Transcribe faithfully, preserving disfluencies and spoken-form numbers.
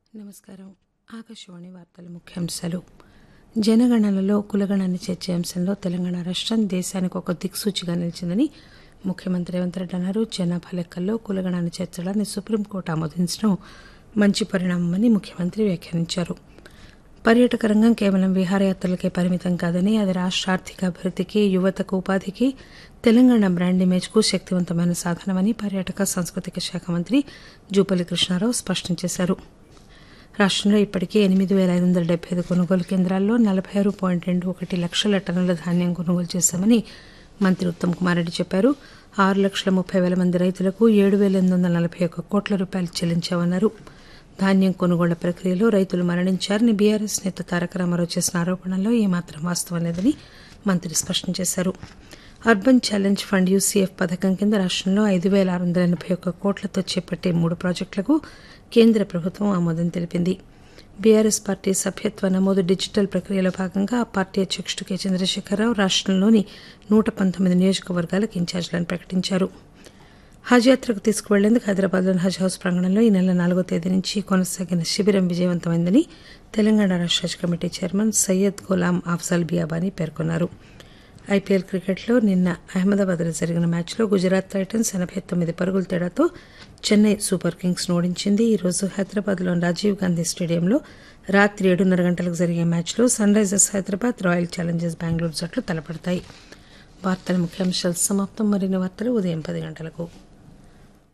నమస్కారం. ఆకాశవాణి వార్తల ముఖ్యాంశాలు. జనగణనలో కులగణాన్ని చేర్చే అంశంలో తెలంగాణ రాష్టం దేశానికి ఒక దిక్సూచిగా నిలిచిందని ముఖ్యమంత్రి రేవంత్ రెడ్డి అన్నారు. జనాభా లెక్కల్లో కులగణాన్ని చేర్చడాన్ని సుప్రీంకోర్టు ఆమోదించడం మంచి పరిణామమని ముఖ్యమంత్రి వ్యాఖ్యానించారు. పర్యాటక రంగం కేవలం విహారయాత్రలకే పరిమితం కాదని అది రాష్ట ఆర్థికాభివృద్దికి, యువతకు ఉపాధికి, తెలంగాణ బ్రాండ్ ఇమేజ్కు శక్తివంతమైన సాధనమని పర్యాటక సాంస్కృతిక శాఖ మంత్రి జూపల్లి కృష్ణారావు స్పష్టం చేశారు. రాష్టంలో ఇప్పటికే ఎనిమిది పేల ఐదు వందల డెబ్బై ఐదు కొనుగోలు కేంద్రాల్లో నలభై ఆరు పాయింట్ రెండు ఒకటి లక్షల టన్నుల ధాన్యం కొనుగోలు చేశామని మంత్రి ఉత్తమ్ కుమార్ రెడ్డి చెప్పారు. ఆరు లక్షల ముప్పై పేల మంది రైతులకు ఏడు పేల ఎనిమిది వందల నలభై ఒక్క కోట్ల రూపాయలు చెల్లించామన్నారు. ధాన్యం కొనుగోళ్ల ప్రక్రియలో రైతులు మరణించారని బీఆర్ఎస్ నేత తారక రామారావు చేసిన ఆరోపణల్లో ఏమాత్రం వాస్తవం లేదని మంత్రి స్పష్టం చేశారు. అర్బన్ ఛాలెంజ్ ఫండ్ యూసీఎఫ్ పథకం కింద రాష్టంలో ఐదు పేల ఆరు వందల ఎనబై ఒక్క కోట్లతో చేపట్టే మూడు ప్రాజెక్టులకు కేంద్ర ప్రభుత్వం ఆమోదం తెలిపింది. బీఆర్ఎస్ పార్టీ సభ్యత్వ నమోదు డిజిటల్ ప్రక్రియలో భాగంగా ఆ పార్టీ అధ్యకుడు కె చంద్రశేఖరరావు రాష్టంలోని నూట పంతొమ్మిది నియోజకవర్గాలకు ఇన్ఛార్జీలను ప్రకటించారు. హజ్ యాత్రకు తీసుకువెళ్లేందుకు హైదరాబాద్లోని హజ్ హౌస్ ప్రాంగణంలో ఈ నెల నాలుగో తేదీ నుంచి కొనసాగిన శిబిరం విజయవంతమైందని తెలంగాణ రాష్ట హజ్ కమిటీ చైర్మన్ సయ్యద్ గులాం అఫ్జల్ బియాబానీ పేర్కొన్నారు. ఐపీఎల్ క్రికెట్లో నిన్న అహ్మదాబాద్లో జరిగిన మ్యాచ్లో గుజరాత్ టైటన్స్ ఎనబై తొమ్మిది పరుగుల తేడాతో చెన్నై సూపర్ కింగ్స్ ను ఓడించింది. ఈరోజు హైదరాబాద్లోని రాజీవ్ గాంధీ స్టేడియంలో రాత్రి ఏడున్నర గంటలకు జరిగే మ్యాచ్లో sun Risers Hyderabad, royal Challengers Bengaluru జట్లు తలపడతాయి. వార్తల ముఖ్యాంశాలు సమాప్తం. మరిన్ని వార్తలు ఉదయం పది గంటలకు.